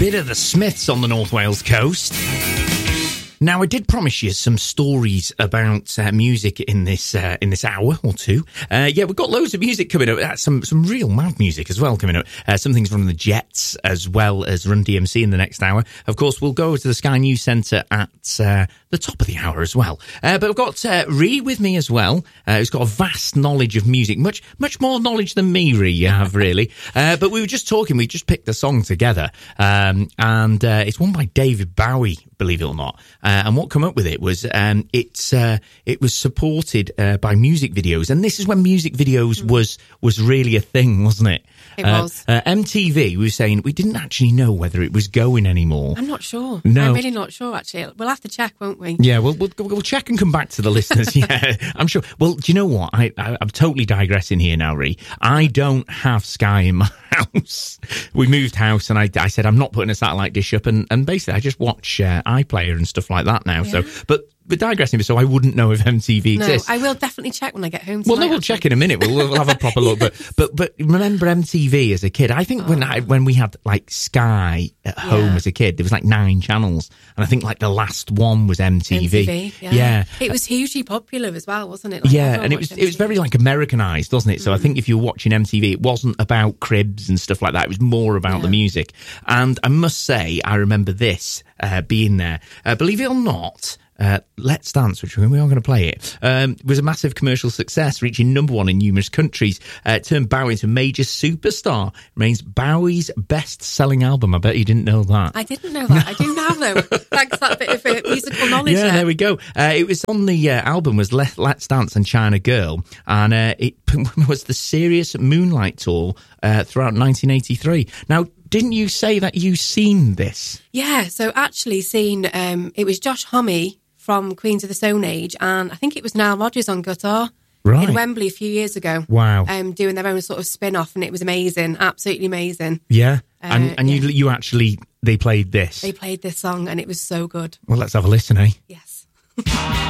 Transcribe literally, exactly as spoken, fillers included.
bit of the Smiths on the North Wales coast. Now, I did promise you some stories about uh, music in this uh, in this hour or two. Uh, yeah, we've got loads of music coming up. Uh, some some real mad music as well coming up. Uh, some things from the Jets as well as Run D M C in the next hour. Of course, we'll go to the Sky News Centre at uh, the top of the hour as well. Uh, but I've got uh, Ree with me as well, uh, who's got a vast knowledge of music. Much much more knowledge than me, Ree, you have, really. Uh, but we were just talking, we just picked a song together. Um, and uh, it's one by David Bowie, believe it or not. Uh, and what came up with it was um, it's uh, it was supported uh, by music videos, and this is when music videos mm. was was really a thing, wasn't it? It uh, was. Uh, M T V, we were saying we didn't actually know whether it was going anymore. I'm not sure. No. I'm really not sure, actually. We'll have to check, won't we? Yeah, we'll we'll, we'll check and come back to the listeners. Yeah, I'm sure. Well, do you know what? I, I I'm totally digressing here now, Ree. I don't have Sky in my house. We moved house, and I I said I'm not putting a satellite dish up, and and basically I just watch uh, iPlayer and stuff like that now. Yeah. So, but. But digressing, so I wouldn't know if M T V exists. No, I will definitely check when I get home tonight. Well, no, we'll check in a minute. We'll, we'll have a proper look. But but but remember M T V as a kid? I think oh. when I, when we had like Sky at home yeah. as a kid, there was like nine channels, and I think like the last one was M T V. M T V, yeah. yeah. It was hugely popular as well, wasn't it? Like, yeah, and it was it was very like Americanized, wasn't it? So mm. I think if you were watching M T V, it wasn't about cribs and stuff like that. It was more about yeah. the music. And I must say, I remember this uh, being there. Uh, believe it or not. Uh, Let's Dance, which we are going to play it, um, was a massive commercial success, reaching number one in numerous countries. Uh, it turned Bowie into a major superstar. Remains Bowie's best-selling album. I bet you didn't know that. I didn't know that. I do now, though. Thanks for that bit of uh, musical knowledge. Yeah, there, there we go. Uh, it was on the uh, album was Let, Let's Dance and China Girl, and uh, it was the Serious Moonlight Tour uh, throughout nineteen eighty-three. Now, didn't you say that you seen this? Yeah, so actually seen, um, it was Josh Homme from Queens of the Stone Age, and I think it was Nile Rodgers on guitar right. in Wembley a few years ago. Wow. Um, doing their own sort of spin-off, and it was amazing, absolutely amazing. Yeah, uh, and, and yeah. you you actually, they played this. They played this song, and it was so good. Well, let's have a listen, eh? Yes.